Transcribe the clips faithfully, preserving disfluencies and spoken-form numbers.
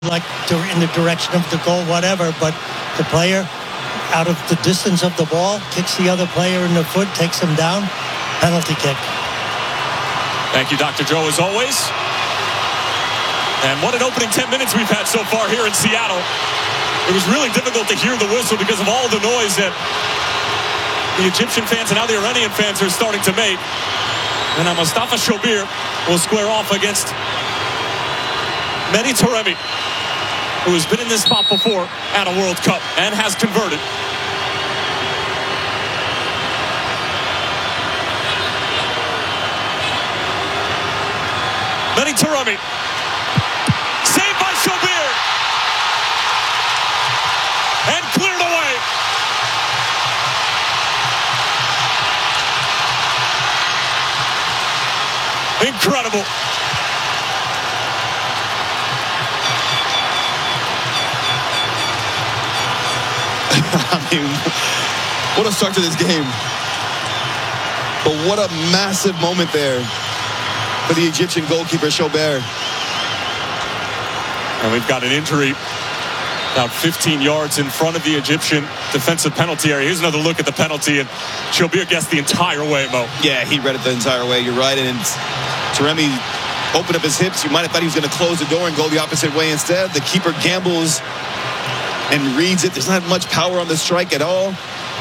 like in the direction of the goal, whatever, but the player out of the distance of the ball kicks the other player in the foot, takes him down, penalty kick. Thank you, Doctor Joe, as always. And what an opening ten minutes we've had so far here in Seattle. It was really difficult to hear the whistle because of all the noise that the Egyptian fans and now the Iranian fans are starting to make. And now Mustafa Shobir will square off against Mehdi Taremi, who has been in this spot before at a World Cup and has converted. Mehdi Taremi, saved by Shobir, and cleared away. Incredible. I mean, what a start to this game. But what a massive moment there for the Egyptian goalkeeper, Shobir. And we've got an injury about fifteen yards in front of the Egyptian defensive penalty area. Here's another look at the penalty, and Shobir guessed the entire way, Mo. Yeah, he read it the entire way. You're right. And Taremi opened up his hips. You might have thought he was going to close the door and go the opposite way instead. The keeper gambles and reads it. There's not much power on the strike at all.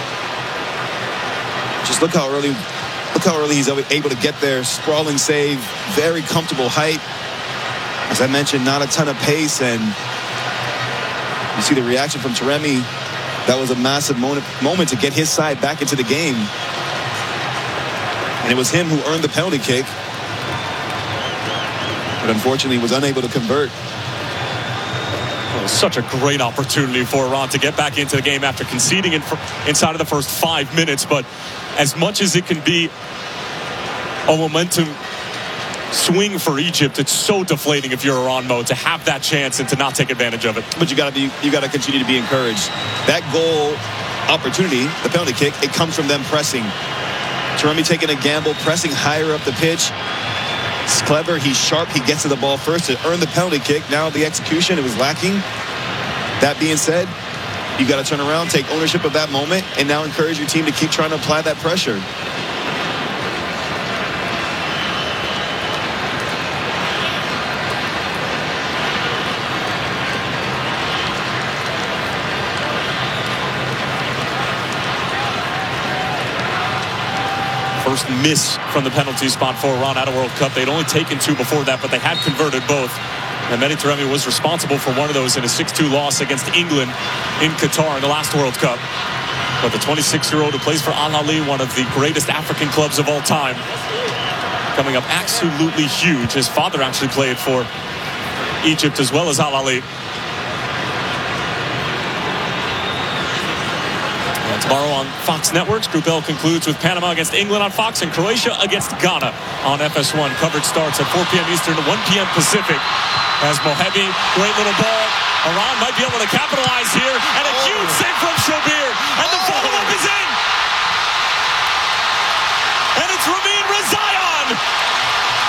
Just look how early, look how early he's able to get there. Sprawling save, very comfortable height. As I mentioned, not a ton of pace, and you see the reaction from Taremi. That was a massive moment, moment to get his side back into the game. And it was him who earned the penalty kick, but unfortunately was unable to convert. It was such a great opportunity for Iran to get back into the game after conceding in inside of the first five minutes. But as much as it can be a momentum swing for Egypt, it's so deflating if you're Iran, Mo, to have that chance and to not take advantage of it. But you got to be, you got to continue to be encouraged. That goal opportunity, the penalty kick, it comes from them pressing. Taremi taking a gamble, pressing higher up the pitch. It's clever. He's sharp. He gets to the ball first to earn the penalty kick. Now the execution, it was lacking. That being said, you got to turn around, take ownership of that moment, and now encourage your team to keep trying to apply that pressure. First miss from the penalty spot for Iran at a World Cup. They'd only taken two before that, but they had converted both. And Mehdi Taremi was responsible for one of those in a six two loss against England in Qatar in the last World Cup. But the twenty-six-year-old who plays for Al Ahly, one of the greatest African clubs of all time, coming up absolutely huge. His father actually played for Egypt as well as Al Ahly. Tomorrow on Fox Networks, Group L concludes with Panama against England on Fox and Croatia against Ghana on F S one. Coverage starts at four p m Eastern to one p m Pacific. As Mohebi, great little ball. Iran might be able to capitalize here. And a huge save from Shobir. And the follow-up is in. And it's Ramin Rezaian.